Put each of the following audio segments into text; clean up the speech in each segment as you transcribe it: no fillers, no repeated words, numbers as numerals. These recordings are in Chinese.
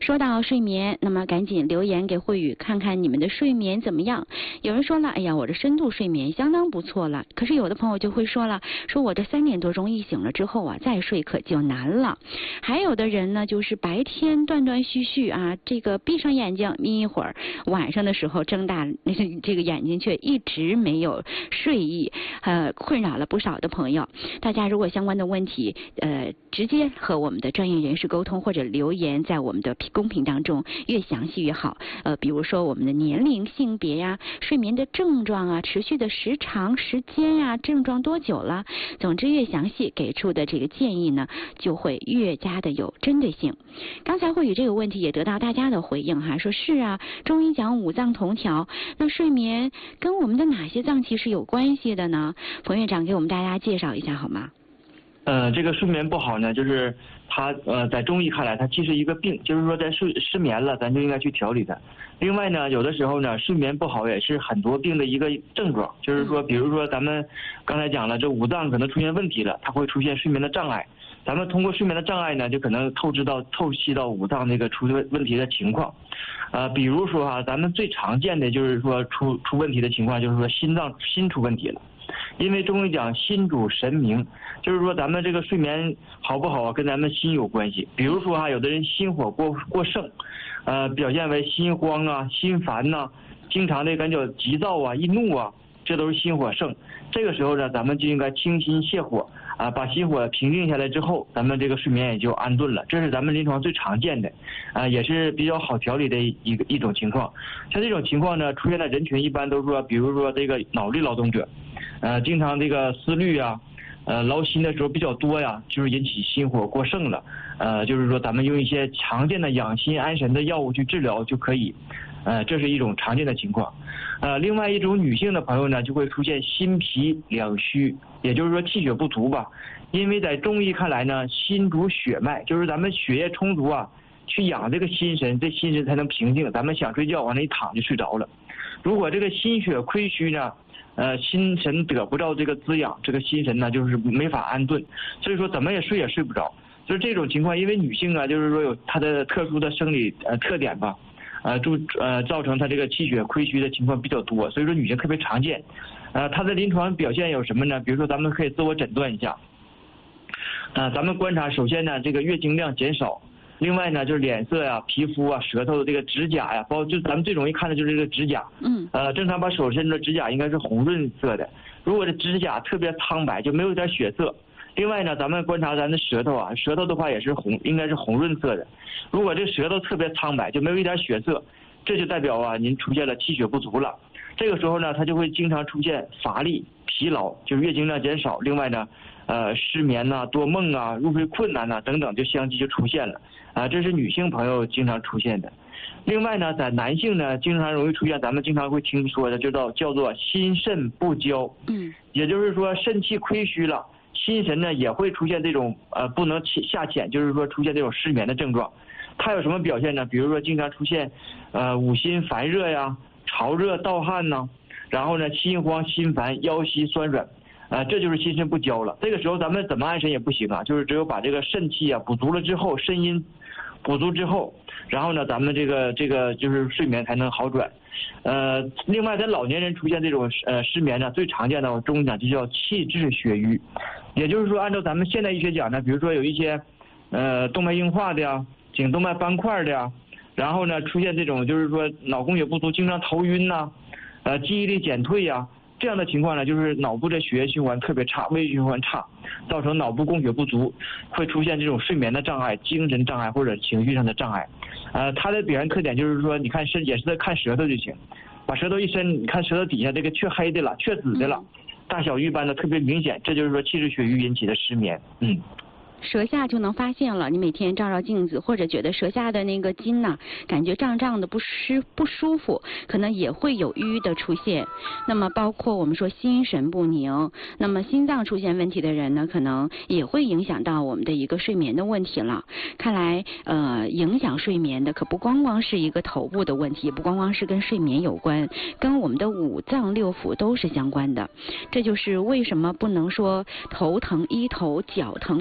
说到睡眠，那么赶紧留言给慧宇，看看你们的睡眠怎么样。有人说了，哎呀，我的深度睡眠相当不错了。可是有的朋友就会说了，说我这3点多钟一醒了之后啊，再睡可就难了。还有的人呢，就是白天断断续续啊，这个闭上眼睛眯一会儿，晚上的时候睁大这个眼睛却一直没有睡意，困扰了不少的朋友。大家如果相关的问题，直接和我们的专业人士沟通，或者留言在我们的公屏当中，越详细越好。比如说我们的年龄、性别呀、睡眠的症状啊、持续的时长、时间呀、症状多久了，总之越详细，给出的这个建议呢，就会越加的有针对性。刚才慧宇这个问题也得到大家的回应哈，说是啊，中医讲五脏同调，那睡眠跟我们的哪些脏器是有关系的呢？冯院长给我们大家介绍一下好吗？ 这个睡眠不好呢，就是它在中医看来，它既是一个病，就是说在失眠了，咱就应该去调理它。另外呢，有的时候呢，睡眠不好也是很多病的一个症状，就是说，比如说咱们刚才讲了，这五脏可能出现问题了，它会出现睡眠的障碍。咱们通过睡眠的障碍呢，就可能透析到五脏那个出问题的情况。比如说哈，咱们最常见的就是说出问题的情况，就是说心出问题了。因为中医讲心主神明，就是说咱们这个睡眠好不好跟咱们心有关系。比如说哈，有的人心火过盛，表现为心慌啊、心烦呐，经常的感觉急躁啊、易怒啊，这都是心火盛。这个时候呢，咱们就应该清心泻火啊，把心火平静下来之后，咱们这个睡眠也就安顿了。这是咱们临床最常见的，也是比较好调理的一种情况。像这种情况呢，出现的人群一般都说，比如说这个脑力劳动者，经常这个思虑啊，劳心的时候比较多呀，就是引起心火过盛了。就是说咱们用一些常见的养心安神的药物去治疗就可以。这是一种常见的情况。另外一种女性的朋友呢，就会出现心脾两虚，也就是说气血不足吧。因为在中医看来呢，心主血脉，就是咱们血液充足啊，去养这个心神，这心神才能平静。咱们想睡觉往那一躺就睡着了。如果这个心血亏虚呢，心神得不到这个滋养，这个心神呢就是没法安顿，所以说怎么也睡不着。就是这种情况，因为女性啊，就是说有她的特殊的生理特点吧。造成他这个气血亏虚的情况比较多，所以说女性特别常见。她的临床表现有什么呢？比如说咱们可以自我诊断一下。咱们观察，首先呢，这个月经量减少，另外呢，就是脸色呀、皮肤啊、舌头的这个指甲呀，包括就咱们最容易看的就是这个指甲。正常把手伸出的指甲应该是红润色的，如果这指甲特别苍白，就没有一点血色。另外呢，咱们观察咱的舌头啊，舌头的话也是应该是红润色的。如果这舌头特别苍白，就没有一点血色，这就代表啊您出现了气血不足了。这个时候呢，它就会经常出现乏力、疲劳，就是月经量减少。另外呢，失眠呐、多梦啊、入睡困难呐等等，就相继就出现了。这是女性朋友经常出现的。另外呢，在男性呢，经常容易出现咱们经常会听说的，叫做心肾不交。也就是说肾气亏虚了。心神呢也会出现这种不能下潜，就是说出现这种失眠的症状。它有什么表现呢？比如说经常出现五心烦热呀、潮热盗汗呐，然后呢心慌心烦、腰膝酸软，这就是心肾不交了。这个时候咱们怎么安神也不行啊，就是只有把这个肾气啊补足了之后，肾阴补足之后，然后呢咱们这个就是睡眠才能好转。另外在老年人出现这种失眠呢，最常见的中医讲就叫气滞血瘀。也就是说，按照咱们现代医学讲呢，比如说有一些动脉硬化的呀、颈动脉斑块的呀，然后呢出现这种就是说脑供血不足，经常头晕呐、记忆力减退呀，这样的情况呢，就是脑部的血液循环特别差，微循环差，造成脑部供血不足，会出现这种睡眠的障碍、精神障碍或者情绪上的障碍。它的表现特点就是说，你看也是在看舌头就行，把舌头一伸，你看舌头底下这个阙黑的了、阙紫的了。大小玉斑的特别明显，这就是说气滞血瘀引起的失眠。 舌下就能发现了，你每天照照镜子，或者觉得舌下的那个筋呐，感觉胀胀的不舒服，可能也会有瘀的出现。那么包括我们说心神不宁，那么心脏出现问题的人呢，可能也会影响到我们的一个睡眠的问题了。看来影响睡眠的可不光光是一个头部的问题，也不光光是跟睡眠有关，跟我们的五脏六腑都是相关的。这就是为什么不能说头疼医头，脚疼医脚。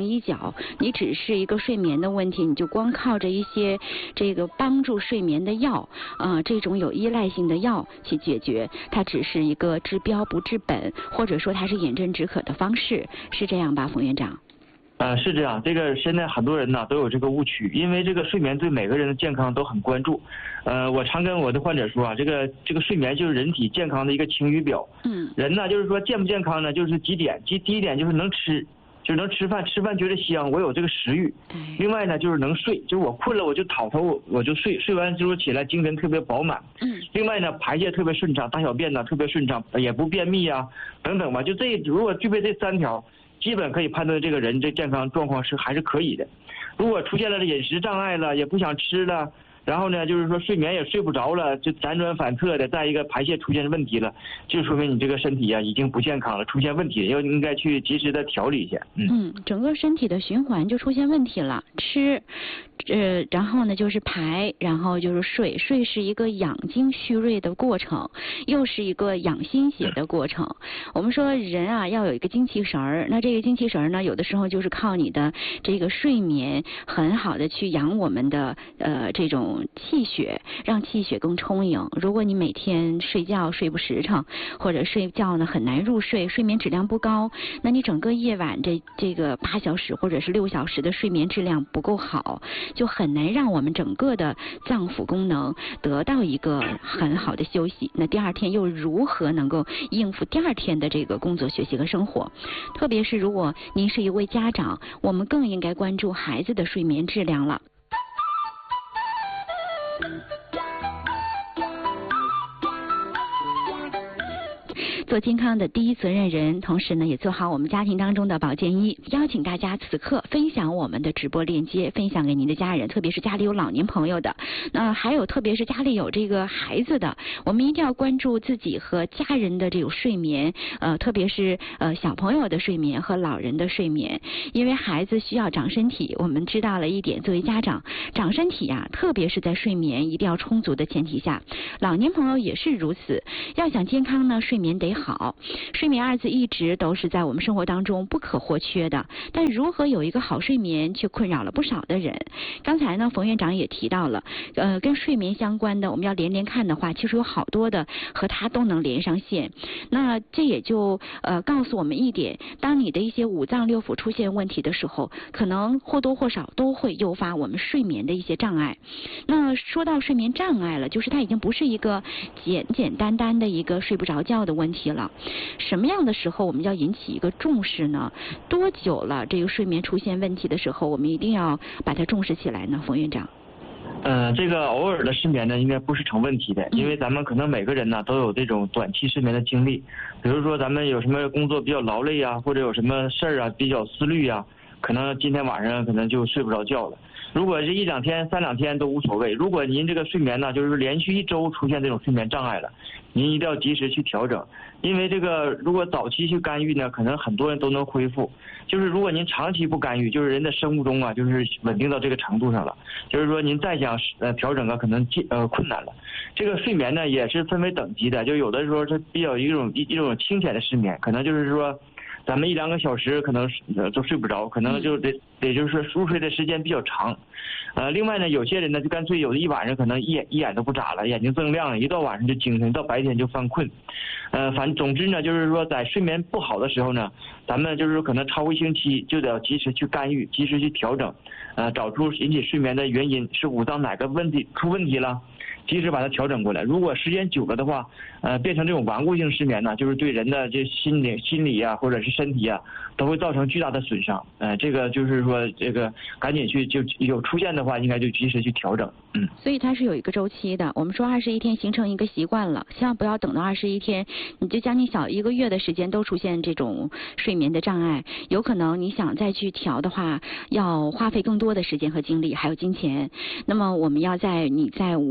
好，你只是一个睡眠的问题，你就光靠着一些这个帮助睡眠的药这种有依赖性的药去解决，它只是一个治标不治本，或者说它是饮鸩止渴的方式，是这样吧，冯院长？ 是这样，这个现在很多人呢都有这个误区，因为这个睡眠对每个人的健康都很关注。我常跟我的患者说啊，这个睡眠就是人体健康的一个晴雨表。人呢就是说健不健康呢，就是几点，第一点就是能吃，就是能吃饭，吃饭觉得香，我有这个食欲。另外呢就是能睡，就是我困了我就倒头我就睡，睡完之后起来精神特别饱满。另外呢排泄特别顺畅，大小便呢特别顺畅，也不便秘啊等等吧，就如果具备这3条。基本可以判断这个人这健康状况还是可以的。如果出现了饮食障碍了，也不想吃了，然后呢就是说睡眠也睡不着了，就辗转反侧的，再一个排泄出现问题了，就说明你这个身体已经不健康了，出现问题了，应该去及时的调理一下。 整个身体的循环就出现问题了。吃然后呢就是排，然后就是睡是一个养精蓄锐的过程，又是一个养心血的过程。我们说人啊要有一个精气神儿，那这个精气神儿呢有的时候就是靠你的这个睡眠很好的去养我们的这种气血，让气血更充盈。如果你每天睡觉睡不实诚，或者睡觉呢很难入睡，睡眠质量不高，那你整个夜晚这个8小时或者是6小时的睡眠质量不够好，就很难让我们整个的脏腑功能得到一个很好的休息。那第二天又如何能够应付第二天的这个工作学习和生活？特别是如果您是一位家长，我们更应该关注孩子的睡眠质量了。做健康的第一责任人，同时呢也做好我们家庭当中的保健医。邀请大家此刻分享我们的直播链接，分享给您的家人，特别是家里有老年朋友的，还有特别是家里有这个孩子的，我们一定要关注自己和家人的这种睡眠，特别是小朋友的睡眠和老人的睡眠，因为孩子需要长身体。我们知道了一点，作为家长长身体特别是在睡眠一定要充足的前提下，老年朋友也是如此。要想健康呢，睡眠得好。睡眠2字一直都是在我们生活当中不可或缺的，但如何有一个好睡眠却困扰了不少的人。刚才呢冯院长也提到了跟睡眠相关的，我们要连看的话，其实有好多的和它都能连上线。那这也就告诉我们一点，当你的一些5脏6腑出现问题的时候，可能或多或少都会诱发我们睡眠的一些障碍。那说到睡眠障碍了，就是它已经不是一个简单的一个睡不着觉的问题了。什么样的时候我们要引起一个重视呢？多久了这个睡眠出现问题的时候，我们一定要把它重视起来呢？冯院长。 这个偶尔的失眠呢，应该不是成问题的，因为咱们可能每个人呢都有这种短期失眠的经历，比如说咱们有什么工作比较劳累啊，或者有什么事儿比较思虑啊，可能今天晚上可能就睡不着觉了。如果是1、2天、3、2天都无所谓。如果您这个睡眠呢，就是连续1周出现这种睡眠障碍了，您一定要及时去调整，因为这个如果早期去干预呢，可能很多人都能恢复。就是如果您长期不干预，就是人的生物钟就是稳定到这个程度上了，就是说您再想调整可能困难了。这个睡眠呢也是分为等级的，就有的时候它比较一种清浅的失眠，可能就是说咱们1、2个小时可能都睡不着，可能就得就是入睡的时间比较长。另外呢，有些人呢就干脆有的一晚上可能一眼都不眨了，眼睛锃亮了，一到晚上就精神，到白天就犯困。总之呢，就是说在睡眠不好的时候呢，咱们就是说可能超过1星期就得及时去干预，及时去调整，找出引起睡眠的原因，是5脏哪个出问题了，及时把它调整过来。如果时间久了的话，变成这种顽固性失眠呢，就是对人的这心理或者是身体都会造成巨大的损伤。这个就是说这个赶紧去就有出现的话，应该就及时去调整。 所以它是有一个周期的。我们说21天形成一个习惯了，希望不要等到21天，你就将近小1个月的时间都出现这种睡眠的障碍，有可能你想再去调的话，要花费更多的时间和精力，还有金钱。那么我们要你在5、7、8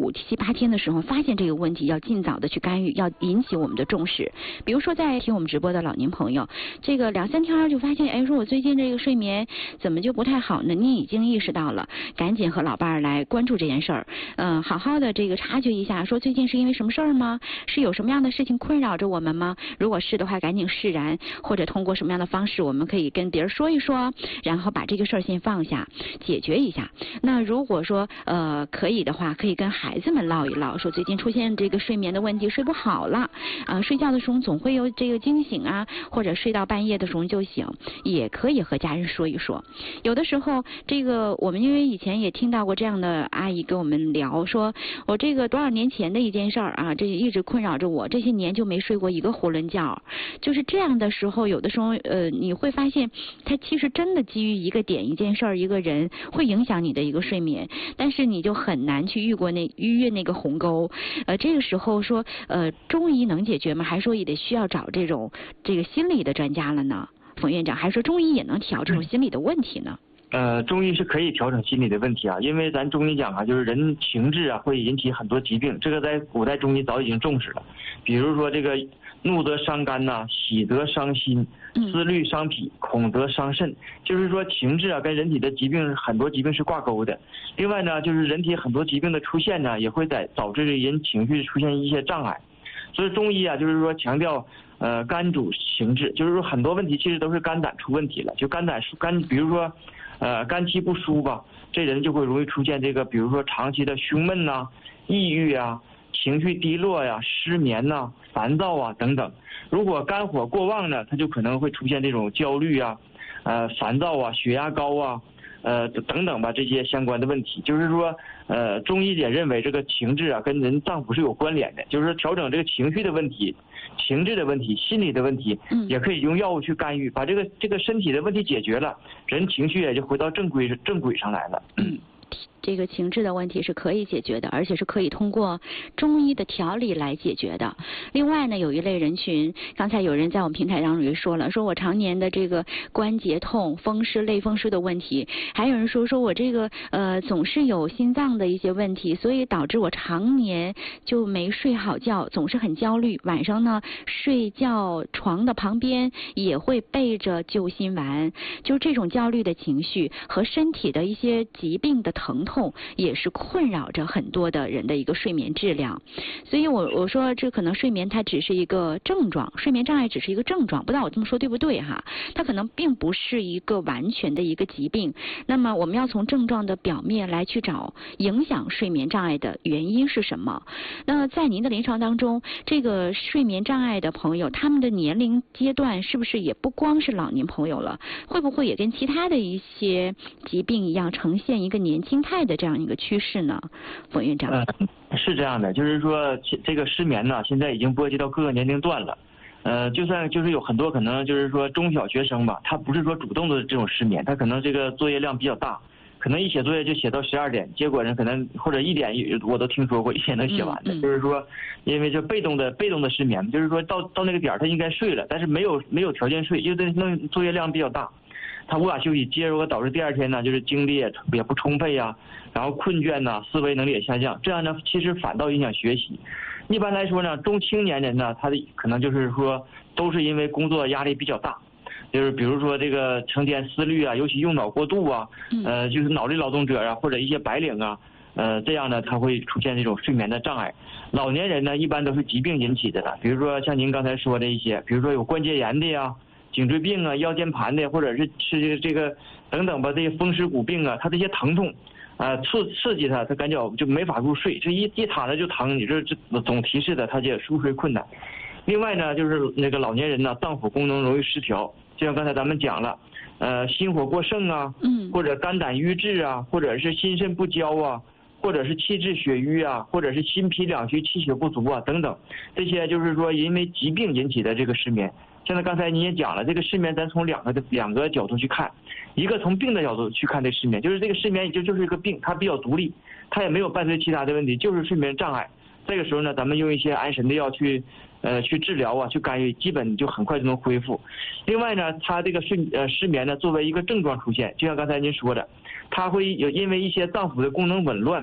8天的时候发现这个问题，要尽早的去干预，要引起我们的重视。比如说在听我们直播的老年朋友，这个2、3天就发现，哎，说我最近这个睡眠怎么就不太好呢？您已经意识到了，赶紧和老伴儿来关注这件事儿，好好的这个察觉一下，说最近是因为什么事儿吗？是有什么样的事情困扰着我们吗？如果是的话，赶紧释然，或者通过什么样的方式，我们可以跟别人说一说，然后把这个事儿先放下，解决一下。那如果说可以的话，可以跟孩子们唠一唠，说最近出现这个睡眠的问题，睡不好了，睡觉的时候总会有这个惊醒啊，或者睡到半夜的时候就醒，也可以和家人说一说。有的时候这个我们因为以前也听到过这样的阿姨跟我们聊，说我这个多少年前的一件事儿啊，这一直困扰着我，这些年就没睡过一个囫囵觉。就是这样的时候，有的时候你会发现它其实真的基于一个点、一件事儿、一个人会影响你的一个睡眠，但是你就很难去逾越那个鸿沟。这个时候说中医能解决吗？还说也得需要找这个心理的专家了呢？冯院长还说中医也能调这种心理的问题呢？ 中医是可以调整心理的问题啊，因为咱中医讲啊，就是人情志啊会引起很多疾病，这个在古代中医早已经重视了。比如说这个怒则伤肝呐，喜则伤心，思虑伤脾，恐则伤肾，就是说情志啊跟人体的疾病很多疾病是挂钩的。另外呢，就是人体很多疾病的出现呢，也会导致人情绪出现一些障碍。所以中医啊，就是说强调肝主情志，就是说很多问题其实都是肝胆出问题了，就肝，比如说肝气不舒吧，这人就会容易出现这个，比如说长期的胸闷呐、抑郁啊、情绪低落呀、失眠呐、烦躁啊等等。如果肝火过旺呢，它就可能会出现这种焦虑啊、烦躁啊、血压高啊、等等吧，这些相关的问题。就是说中医也认为这个情志啊跟人脏腑是有关联的，就是调整这个情绪的问题、情志的问题、心理的问题，也可以用药物去干预，把这个身体的问题解决了，人情绪也就回到正轨上来了。 这个情志的问题是可以解决的，而且是可以通过中医的调理来解决的。另外呢，有一类人群，刚才有人在我们平台当中也说了，说我常年的这个关节痛、风湿、类风湿的问题，还有人说我这个总是有心脏的一些问题，所以导致我常年就没睡好觉，总是很焦虑，晚上呢睡觉床的旁边也会备着救心丸，就这种焦虑的情绪和身体的一些疾病的疼痛也是困扰着很多的人的一个睡眠质量。所以我说这可能睡眠它只是一个症状，睡眠障碍只是一个症状，不知道我这么说对不对哈？它可能并不是一个完全的一个疾病。那么我们要从症状的表面来去找影响睡眠障碍的原因是什么。那在您的临床当中，这个睡眠障碍的朋友，他们的年龄阶段是不是也不光是老年朋友了？会不会也跟其他的一些疾病一样，呈现一个年轻态的这样一个趋势呢？冯院长。 是这样的，就是说这个失眠呢，现在已经波及到各个年龄段了。就算就是有很多可能就是说中小学生吧，他不是说主动的这种失眠，他可能这个作业量比较大，可能一写作业就写到12点，结果人可能或者1点，我都听说过1点能写完的。就是说因为这被动的失眠，就是说到那个点他应该睡了，但是没有条件睡，因为那作业量比较大，他无法休息，结果导致第二天呢就是精力也不充沛呀，然后困倦呐，思维能力也下降，这样呢其实反倒影响学习。一般来说呢，中青年人呢，他的可能就是说都是因为工作压力比较大，就是比如说这个成天思虑啊，尤其用脑过度啊，就是脑力劳动者啊，或者一些白领啊，这样呢他会出现这种睡眠的障碍。老年人呢一般都是疾病引起的了，比如说像您刚才说的一些，比如说有关节炎的呀、颈椎病啊、腰间盘的，或者是这个等等吧，这些风湿骨病啊，他这些疼痛刺激他感觉就没法入睡，这一躺着就疼，你这总提示的他就入睡困难。另外呢，就是那个老年人呢，脏腑功能容易失调，就像刚才咱们讲了，心火过盛啊，或者肝胆郁滞啊，或者是心肾不交啊，或者是气滞血瘀啊，或者是心脾两虚气血不足啊等等，这些就是说因为疾病引起的这个失眠。现在刚才你也讲了，这个失眠咱从两个角度去看，一个从病的角度去看这失眠，就是这个失眠就是一个病，它比较独立，它也没有伴随其他的问题，就是睡眠障碍。这个时候呢，咱们用一些安神的药去治疗啊，去干预，基本就很快就能恢复。另外呢，它这个失眠呢，作为一个症状出现，就像刚才您说的，它会因为一些脏腑的功能紊乱，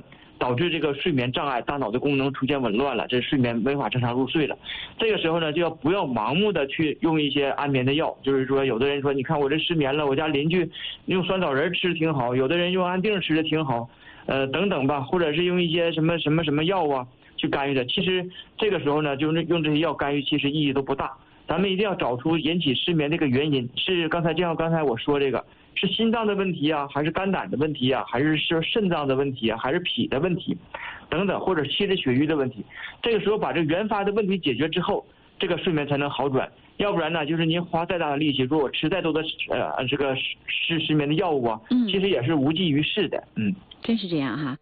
导致这个睡眠障碍，大脑的功能出现紊乱了，这睡眠没法正常入睡了。这个时候呢，就不要盲目的去用一些安眠的药，就是说有的人说，你看我这失眠了，我家邻居用酸枣仁吃的挺好，有的人用安定吃的挺好，等等吧，或者是用一些什么药啊去干预的。其实这个时候呢，就是用这些药干预，其实意义都不大。咱们一定要找出引起失眠这个原因，是刚才我说这个是心脏的问题啊，还是肝胆的问题啊，还是肾脏的问题啊，还是脾的问题等等，或者气滞血瘀的问题。这个时候把这原发的问题解决之后，这个睡眠才能好转。要不然呢，就是您花再大的力气，说我吃再多的这个失眠的药物啊，其实也是无济于事的。 真是这样哈。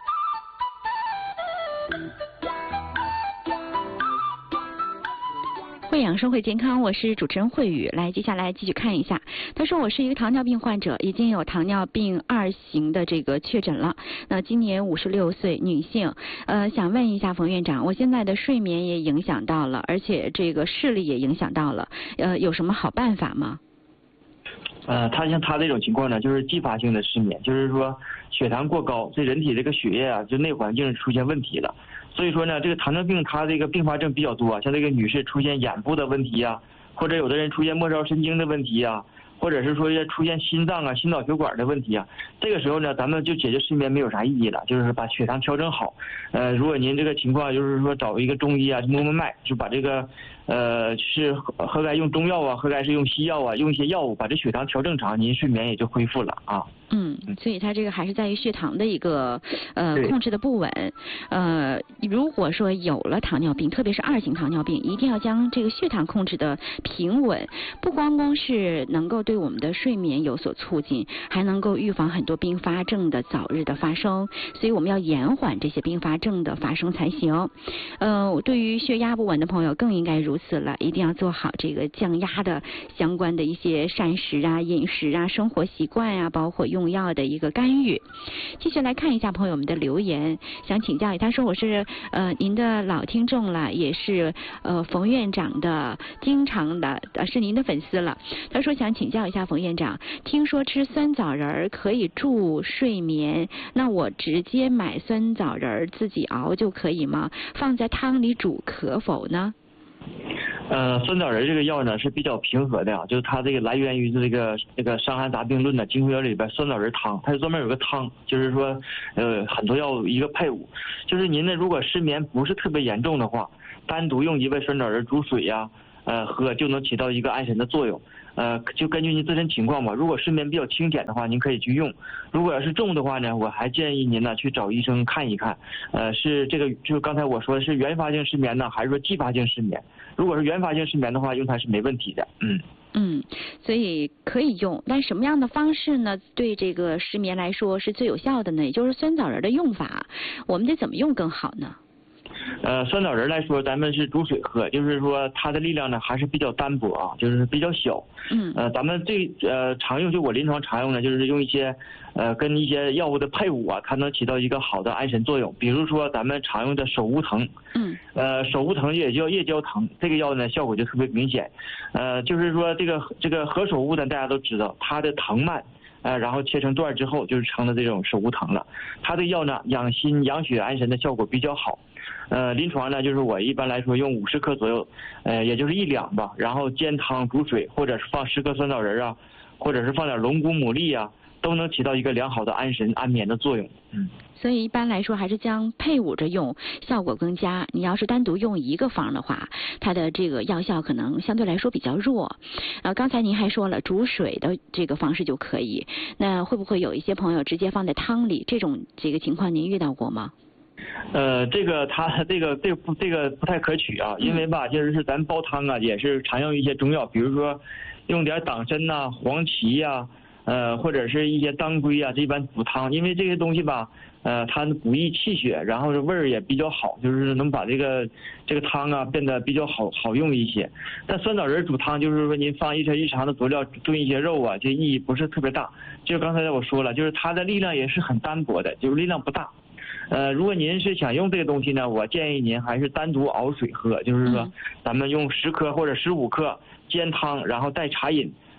会养生会健康，我是主持人慧宇。来，接下来继续看一下。他说我是一个糖尿病患者，已经有糖尿病2型的这个确诊了。那今年56岁，女性。想问一下冯院长，我现在的睡眠也影响到了，而且这个视力也影响到了，有什么好办法吗？ 像他这种情况呢，就是继发性的失眠，就是说血糖过高，这人体这个血液啊，就内环境出现问题了。所以说呢，这个糖尿病它这个并发症比较多，像这个女士出现眼部的问题啊，或者有的人出现末梢神经的问题啊，或者是说出现心脏啊、心脑血管的问题啊。这个时候呢，咱们就解决失眠没有啥意义了，就是把血糖调整好。如果您这个情况就是说找一个中医啊，摸摸脉，就把这个是何该用中药啊，何该是用西药啊，用一些药物把这血糖调正常，您睡眠也就恢复了啊。 所以它这个还是在于血糖的一个控制的不稳。如果说有了糖尿病，特别是2型糖尿病，一定要将这个血糖控制的平稳，不光是能够对我们的睡眠有所促进，还能够预防很多并发症的早日的发生。所以我们要延缓这些并发症的发生才行。对于血压不稳的朋友更应该如此了，一定要做好这个降压的相关的一些膳食啊、饮食啊、生活习惯啊，包括用药的一个干预。继续来看一下朋友们的留言，想请教他说我是您的老听众了，也是冯院长的经常的是您的粉丝了。他说想请教一下冯院长，听说吃酸枣仁可以助睡眠，那我直接买酸枣仁自己熬就可以吗？放在汤里煮可否呢？ 酸枣仁这个药呢是比较平和的啊，就是它这个来源于这个《伤寒杂病论》的金匮药里边酸枣仁汤，它是专门有个汤，就是说很多药一个配伍。就是您呢如果失眠不是特别严重的话，单独用1味酸枣仁煮水呀喝就能起到一个安神的作用。就根据您自身情况吧，如果失眠比较轻浅的话，您可以去用；如果要是重的话呢，我还建议您呢去找医生看一看，是这个就刚才我说的是原发性失眠呢，还是说继发性失眠？如果是原发性失眠的话，用它是没问题的。 所以可以用，但什么样的方式呢？对这个失眠来说是最有效的呢？也就是酸枣仁的用法，我们得怎么用更好呢？ 酸枣仁来说，咱们是煮水喝，就是说它的力量呢还是比较单薄啊，就是比较小。咱们最常用，就我临床常用的，就是用一些跟一些药物的配伍啊，它能起到一个好的安神作用。比如说咱们常用的手乌藤，手乌藤也叫夜交藤，这个药呢效果就特别明显。就是说这个何首乌呢，大家都知道它的藤蔓。然后切成段之后，就是成了这种手乌藤了。它的药呢，养心养血安神的效果比较好。临床呢，就是我一般来说用50克左右，也就是1两吧。然后煎汤煮水，或者是放10克酸枣仁啊，或者是放点龙骨、牡蛎啊，都能起到一个良好的安神安眠的作用。 所以一般来说还是将配伍着用，效果更佳。你要是单独用一个方的话，它的这个药效可能相对来说比较弱。刚才您还说了煮水的这个方式就可以，那会不会有一些朋友直接放在汤里？这个情况您遇到过吗？ 这个不太可取啊，因为吧，就是咱煲汤啊，也是常用一些中药，比如说用点党参呐、黄芪呀。或者是一些当归啊，这一般补汤，因为这些东西吧，它补益气血，然后味儿也比较好，就是能把这个汤啊变得比较好用一些。但酸枣仁煮汤，就是说您放一些日常的佐料炖一些肉啊，这意义不是特别大。就刚才我说了，就是它的力量也是很单薄的，就是力量不大。如果您是想用这个东西呢，我建议您还是单独熬水喝，就是说咱们用10克或者15克煎汤，然后带茶饮。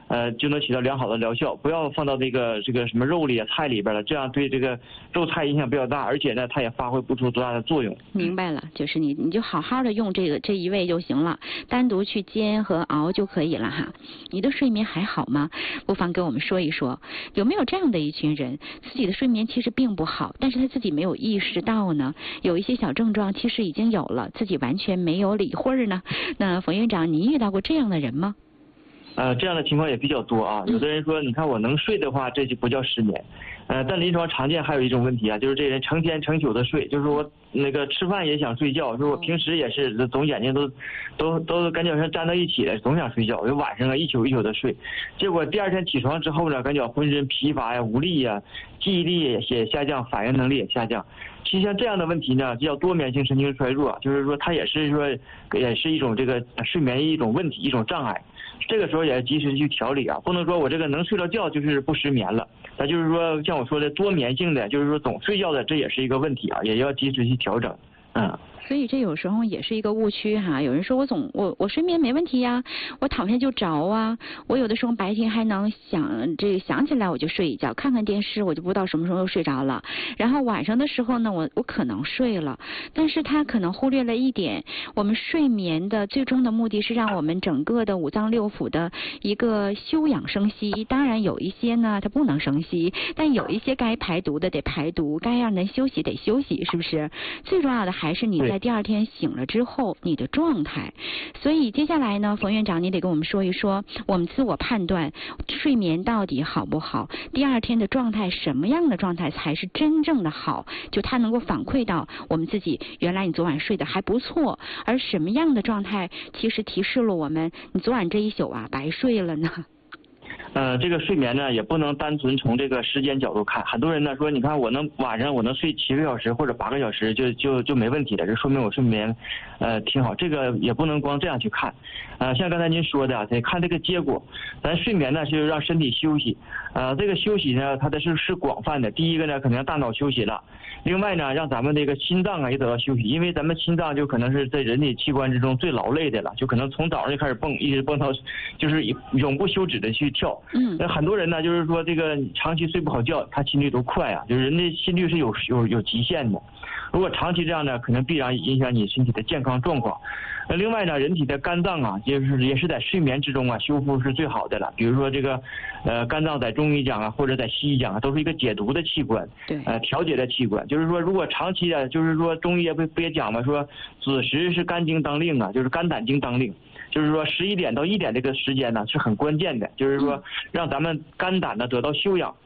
就能起到良好的疗效。不要放到这个什么肉里啊、菜里边了，这样对这个肉菜影响比较大，而且呢，它也发挥不出多大的作用。 明白了，就是你就好好的用这一味就行了，单独去煎和熬就可以了哈。你的睡眠还好吗？不妨跟我们说一说，有没有这样的一群人，自己的睡眠其实并不好，但是他自己没有意识到呢？有一些小症状其实已经有了，自己完全没有理会呢。那冯院长，你遇到过这样的人吗？ 这样的情况也比较多啊。有的人说，你看我能睡的话，这就不叫失眠。但临床常见还有一种问题啊，就是这人成天成宿的睡，就是我那个吃饭也想睡觉，说我平时也是总眼睛都感觉像粘到一起了，总想睡觉，就晚上啊一宿一宿的睡，结果第二天起床之后呢，感觉浑身疲乏呀、无力呀、记忆力也下降，反应能力也下降。其实像这样的问题呢，叫多眠性神经衰弱，就是说它也是一种这个睡眠一种问题、一种障碍。这个时候也要及时去调理啊，不能说我这个能睡着觉就是不失眠了。那就是说像我说的多眠性的，就是说总睡觉的，这也是一个问题啊，也要及时去调整。 所以这有时候也是一个误区哈。有人说我睡眠没问题呀，我躺下就着啊，我有的时候白天还能想起来我就睡一觉，看看电视我就不知道什么时候又睡着了，然后晚上的时候呢我可能睡了，但是他可能忽略了一点，我们睡眠的最终的目的是让我们整个的五脏六腑的一个休养生息。当然有一些呢它不能生息，但有一些该排毒的得排毒，该让人休息得休息，是不是？最重要的还是你在第二天醒了之后你的状态。所以接下来呢，冯院长你得跟我们说一说，我们自我判断睡眠到底好不好，第二天的状态什么样的状态才是真正的好，就它能够反馈到我们自己，原来你昨晚睡得还不错，而什么样的状态其实提示了我们你昨晚这一宿啊白睡了呢？ 这个睡眠呢也不能单纯从这个时间角度看，很多人呢说，你看晚上我能睡7个小时或者8个小时就没问题了，这说明我睡眠挺好。这个也不能光这样去看，像刚才您说的，得看这个结果。咱睡眠呢就是让身体休息，这个休息呢它的是广泛的。第一个呢可能让大脑休息了，另外呢让咱们这个心脏啊也得到休息，因为咱们心脏就可能是在人体器官之中最劳累的了，就可能从早上就开始蹦，一直蹦到就是永不休止的去跳。那很多人呢，就是说这个长期睡不好觉，他心率都快啊，就是人的心率是有极限的。如果长期这样呢，可能必然影响你身体的健康状况。另外呢，人体的肝脏啊，也是在睡眠之中啊修复是最好的了。比如说这个肝脏在中医讲啊，或者在西医讲啊，都是一个解毒的器官， 对， 调节的器官。就是说，如果长期的，就是说中医也不也讲嘛，说子时是肝经当令啊，就是肝胆经当令。就是说11点到1点这个时间呢是很关键的，就是说让咱们肝胆呢得到休养，